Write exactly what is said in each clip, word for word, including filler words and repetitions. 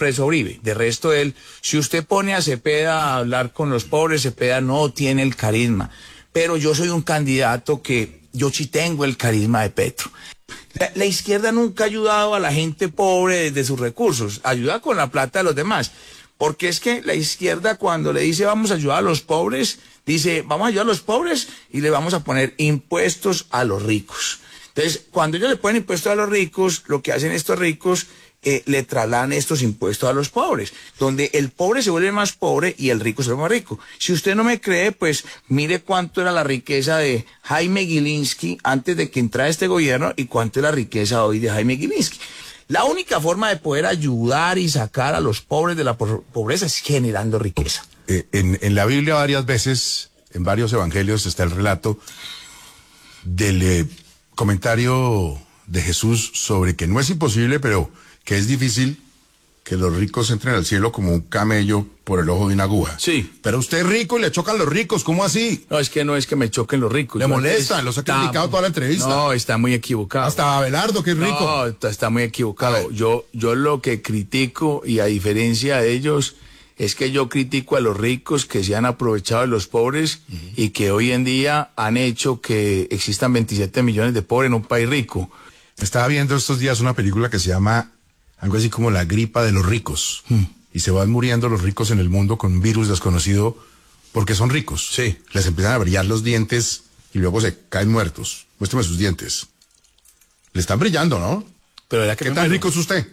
expreso Uribe. De resto, él, si usted pone a Cepeda a hablar con los pobres, Cepeda no tiene el carisma. Pero yo soy un candidato que yo sí tengo el carisma de Petro. La, la izquierda nunca ha ayudado a la gente pobre desde sus recursos, ayuda con la plata de los demás. Porque es que la izquierda cuando le dice vamos a ayudar a los pobres, dice vamos a ayudar a los pobres y le vamos a poner impuestos a los ricos. Entonces, cuando ellos le ponen impuestos a los ricos, lo que hacen estos ricos, eh, le trasladan estos impuestos a los pobres, donde el pobre se vuelve más pobre y el rico se vuelve más rico. Si usted no me cree, pues mire cuánto era la riqueza de Jaime Gilinski antes de que entrara este gobierno y cuánto es la riqueza hoy de Jaime Gilinski. La única forma de poder ayudar y sacar a los pobres de la pobreza es generando riqueza. Eh, en, en la Biblia varias veces, en varios evangelios, está el relato del eh, comentario de Jesús sobre que no es imposible, pero que es difícil que los ricos entren al cielo como un camello por el ojo de una aguja. Sí. Pero usted es rico y le chocan los ricos, ¿cómo así? No, es que no es que me choquen los ricos. Le molestan, los ha Está- criticado toda la entrevista. No, está muy equivocado. Hasta Abelardo, que es rico. No, está, está muy A equivocado. ver. Yo, yo lo que critico, y a diferencia de ellos, es que yo critico a los ricos que se han aprovechado de los pobres uh-huh. y que hoy en día han hecho que existan veintisiete millones de pobres en un país rico. Estaba viendo estos días una película que se llama algo así como La gripa de los ricos. Hmm. Y se van muriendo los ricos en el mundo con un virus desconocido porque son ricos. Sí. Les empiezan a brillar los dientes y luego se caen muertos. Muéstrame sus dientes. Le están brillando, ¿no? Pero era que ¿Qué me tan muero. rico es usted?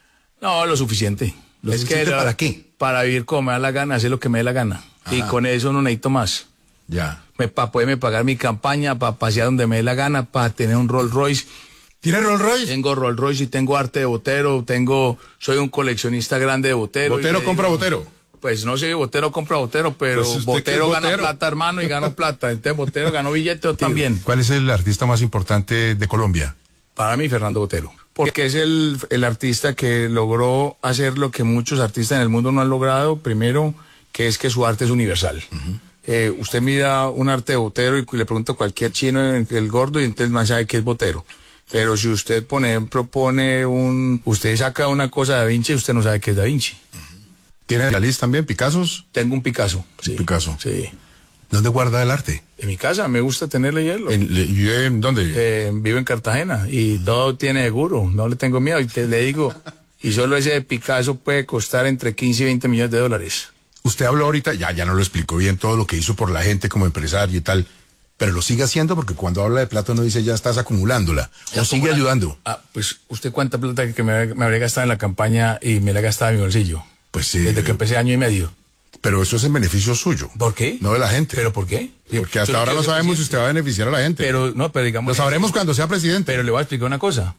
No, lo suficiente. ¿Lo es suficiente que la- para qué? Para vivir como me da la gana, hacer lo que me dé la gana. Ajá. Y con eso no necesito más. Ya. Para poderme pagar mi campaña, para pasear donde me dé la gana, para tener un Rolls Royce. ¿Tiene Rolls Royce? Tengo Rolls Royce y tengo arte de botero, tengo, soy un coleccionista grande de botero. ¿Botero y- compra botero? Pues no sé, botero compra botero, pero Pues, ¿usted botero qué es gana botero? plata, hermano, y gano plata. Entonces botero ganó billete yo también. ¿Cuál es el artista más importante de Colombia? Para mí, Fernando Botero. Porque es el, el artista que logró hacer lo que muchos artistas en el mundo no han logrado. Primero, que es que su arte es universal. Uh-huh. Eh, usted mira un arte de Botero y le pregunta a cualquier chino, el gordo, y entonces no sabe qué es Botero. Pero si usted, por ejemplo, pone un... Usted saca una cosa de Da Vinci, usted no sabe qué es Da Vinci. ¿Tiene Dalí también, Picassos? Tengo un Picasso. Sí. Picasso. Sí. ¿Dónde guarda el arte? En mi casa, me gusta tenerle hielo. ¿En, le- en dónde? Eh, vivo en Cartagena y todo tiene seguro, no le tengo miedo. Y te, le digo, y solo ese de Picasso puede costar entre quince y veinte millones de dólares. Usted habló ahorita, ya, ya no lo explicó bien todo lo que hizo por la gente como empresario y tal, pero lo sigue haciendo porque cuando habla de plata uno dice ya estás acumulándola, o sigue acumula- ayudando. Ah, pues usted cuánta plata que me, me habría gastado en la campaña y me la he gastado en mi bolsillo. Pues sí. Desde que empecé año y medio. Pero eso es en beneficio suyo. ¿Por qué? No de la gente. ¿Pero por qué? Porque hasta Yo ahora no quiero ser sabemos si presidente. usted va a beneficiar a la gente. Pero, no, pero digamos... Lo sabremos cuando sea presidente. Pero le voy a explicar una cosa.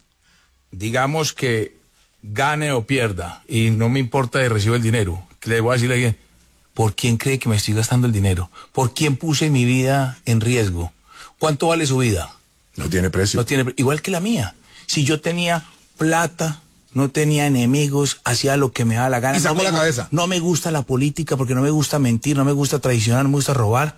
Digamos que gane o pierda y no me importa de recibo el dinero. Le voy a decirle a alguien, ¿por quién cree que me estoy gastando el dinero? ¿Por quién puse mi vida en riesgo? ¿Cuánto vale su vida? No tiene precio. No tiene, igual que la mía. Si yo tenía plata, no tenía enemigos, hacía lo que me daba la gana. Y sacó no me, la cabeza. No me gusta la política porque no me gusta mentir, no me gusta traicionar, no me gusta robar.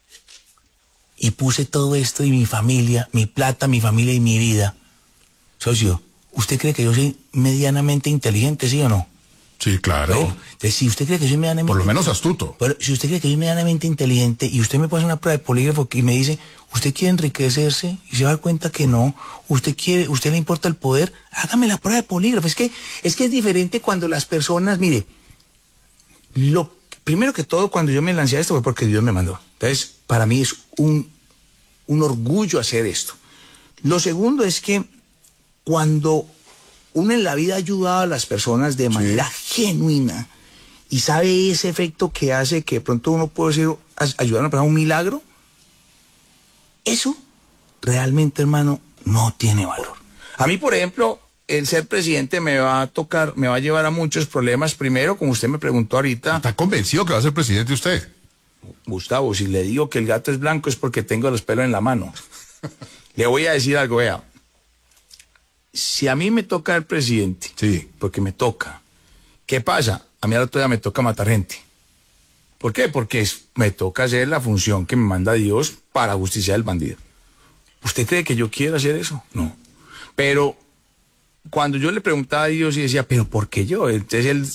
Y puse todo esto y mi familia, mi plata, mi familia y mi vida. Socio, ¿usted cree que yo soy medianamente inteligente, sí o no? Sí, claro. Bueno, entonces, si usted cree que soy medianamente... Por lo menos astuto. Pero si usted cree que soy medianamente inteligente y usted me pone una prueba de polígrafo y me dice, ¿usted quiere enriquecerse? Y se va a dar cuenta que no. ¿Usted quiere, usted le importa el poder? Hágame la prueba de polígrafo. Es que, es que es diferente cuando las personas, mire, lo primero que todo, cuando yo me lancé a esto fue porque Dios me mandó. Entonces, para mí es un, un orgullo hacer esto. Lo segundo es que cuando uno en la vida ha ayudado a las personas de manera sí. genuina y sabe ese efecto que hace que de pronto uno puede ser, ayudar a una persona a un milagro, eso realmente, hermano, no tiene valor. A mí, por ejemplo, el ser presidente me va a tocar, me va a llevar a muchos problemas. Primero, como usted me preguntó ahorita... ¿Está convencido que va a ser presidente usted? Gustavo, si le digo que el gato es blanco es porque tengo los pelos en la mano. Le voy a decir algo, vea. Si a mí me toca el presidente, sí, porque me toca, ¿qué pasa? A mí al otro día me toca matar gente. ¿Por qué? Porque es, me toca hacer la función que me manda Dios para justiciar al bandido. ¿Usted cree que yo quiero hacer eso? No. Pero cuando yo le preguntaba a Dios y decía, ¿pero por qué yo? Entonces él